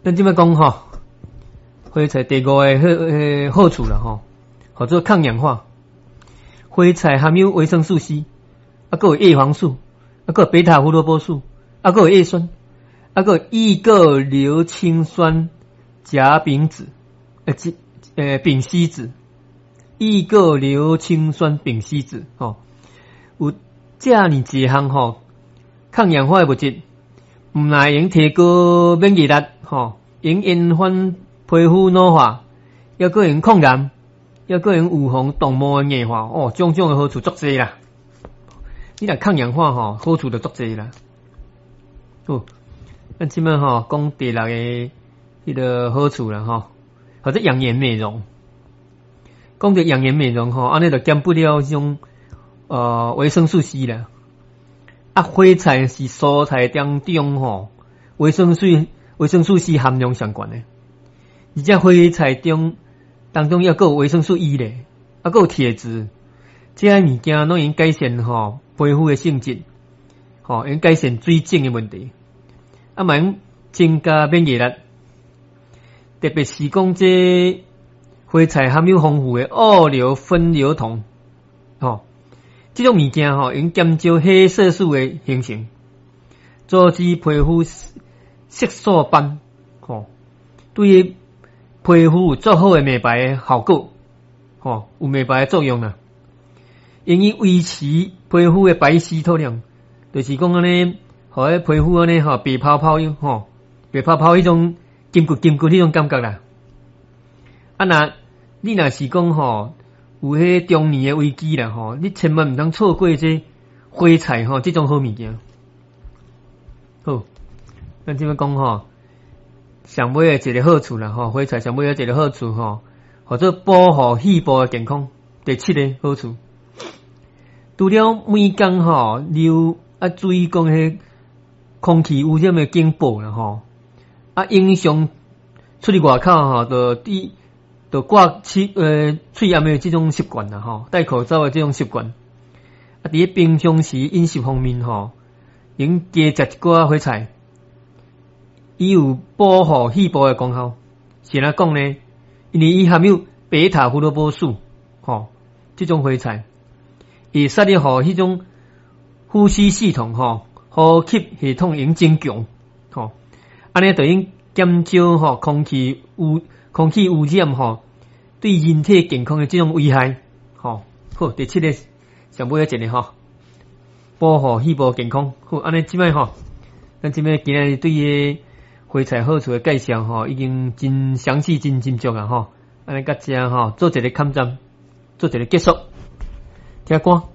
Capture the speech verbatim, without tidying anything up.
咱即摆讲吼，花菜第五个好好处啦吼，叫做抗氧化。花菜含有维生素 C， 啊，还有叶黄素，啊，还有贝塔胡萝卜素，啊，还有叶酸，啊，还有异构硫氰酸甲丙酯，呃，呃，丙烯酯，异构硫氰酸丙烯酯，吼，有这样一项吼抗氧化的物质。毋但用提高免疫力，吼，用延缓皮肤老化，抑个用抗癌，抑个用预防动脉硬化，哦，种种的好处足济啦。你若抗氧化吼，好处就足济啦。哦，咱即摆吼讲第六个迄个好处啦，吼，或者养颜美容。讲到养颜美容吼，安尼就减不了这种呃维生素 C 啦。啊，花菜是蔬菜当中吼维生素维生素 C 含量上悬的，而且花菜中当中还有维生素 E 咧，还有铁质，这些物件拢用改善吼皮肤的性质，吼用改善水肿的问题，啊，嘛用增加免疫力，特别是讲这花菜含有丰富的二硫酚硫酮，吼。这种物件吼，用减少黑色素的形成，阻止皮肤色素斑，吼，对于皮肤有足好的美白的效果，吼，有美白的作用啦。用于维持皮肤的白皙透亮，就是讲安尼，互迄皮肤安尼吼白泡泡哟，吼，白泡泡迄种金骨金骨迄种感觉啦。啊那，你若是讲吼。有迄中年的危机啦吼，你千万毋通错过这花菜吼，这种好物件。好，咱即摆讲吼，上尾的一个好处啦吼，花菜上尾的一个好处吼，或者保护细胞的健康。第七个好处，除了每工吼流啊注意讲迄空气污染的警报啦吼，啊影响出去外口吼，就滴。就挂气呃喙炎的这种习惯啦吼，戴口罩的这种习惯，啊，伫平常时饮食方面吼，应加食一寡花菜，伊有保护细胞的功效。是安怎讲呢？因为伊含有贝塔胡萝卜素，吼，这种花菜会使你互迄种呼吸系统吼，呼吸系统用增强，吼，安尼就用减少吼空气污空气污染吼。对人体健康的这种危害，吼，好，第七个上尾一个吼，保护细胞健康，好，安尼即摆吼，咱即摆今日对于花菜好处的介绍吼，已经真详细、真真足啊吼，安尼甲遮吼做一个勘站，做一个结束，听歌。